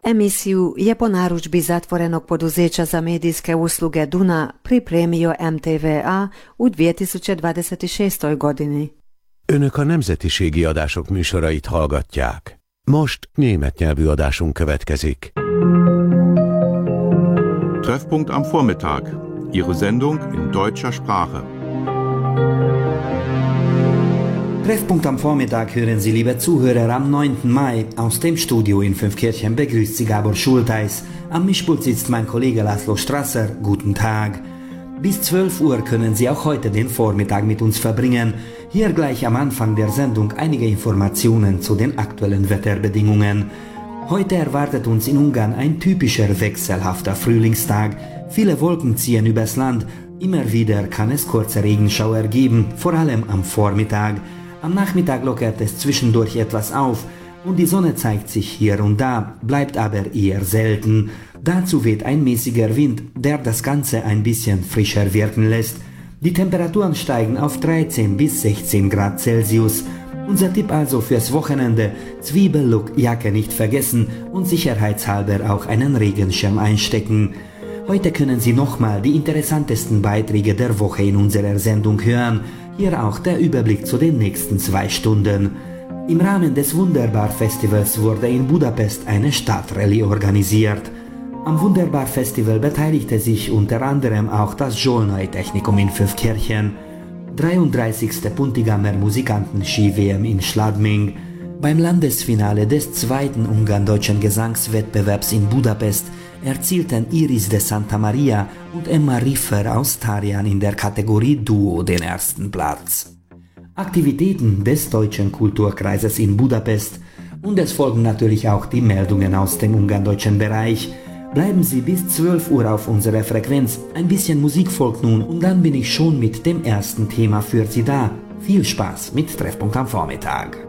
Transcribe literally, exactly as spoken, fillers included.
Emisiju je po narudžbi zatvorenog poduzeća za medijske usluge Duna pripremio M T V A u dvije tisuće dvadeset šestoj godini. Önök a nemzetiségi adások műsorait hallgatják. Most német nyelvű adásunk következik. Treffpunkt am Vormittag. Ihre Sendung in deutscher Sprache. Treffpunkt am Vormittag hören Sie, liebe Zuhörer, am neunten Mai. Aus dem Studio in Fünfkirchen begrüßt Sie Gabor Schulteis. Am Mischpult sitzt mein Kollege Laszlo Strasser. Guten Tag. Bis zwölf Uhr können Sie auch heute den Vormittag mit uns verbringen. Hier gleich am Anfang der Sendung einige Informationen zu den aktuellen Wetterbedingungen. Heute erwartet uns in Ungarn ein typischer wechselhafter Frühlingstag. Viele Wolken ziehen übers Land. Immer wieder kann es kurze Regenschauer geben, vor allem am Vormittag. Am Nachmittag lockert es zwischendurch etwas auf und die Sonne zeigt sich hier und da, bleibt aber eher selten. Dazu weht ein mäßiger Wind, der das Ganze ein bisschen frischer wirken lässt. Die Temperaturen steigen auf dreizehn bis sechzehn Grad Celsius. Unser Tipp also fürs Wochenende: Zwiebellook, Jacke nicht vergessen und sicherheitshalber auch einen Regenschirm einstecken. Heute können Sie nochmal die interessantesten Beiträge der Woche in unserer Sendung hören. Hier auch der Überblick zu den nächsten zwei Stunden. Im Rahmen des Wunderbar-Festivals wurde in Budapest eine Stadtrallye organisiert. Am Wunderbar-Festival beteiligte sich unter anderem auch das Zsolnay-Technikum in Fünfkirchen. dreiunddreißigste Puntigamer Musikanten-Ski-W M in Schladming. Beim Landesfinale des zweiten ungarn-deutschen Gesangswettbewerbs in Budapest erzielten Iris de Santa Maria und Emma Riffer aus Tarian in der Kategorie Duo den ersten Platz. Aktivitäten des Deutschen Kulturkreises in Budapest, und es folgen natürlich auch die Meldungen aus dem ungarn-deutschen Bereich. Bleiben Sie bis zwölf Uhr auf unserer Frequenz, ein bisschen Musik folgt nun und dann bin ich schon mit dem ersten Thema für Sie da. Viel Spaß mit Treffpunkt am Vormittag.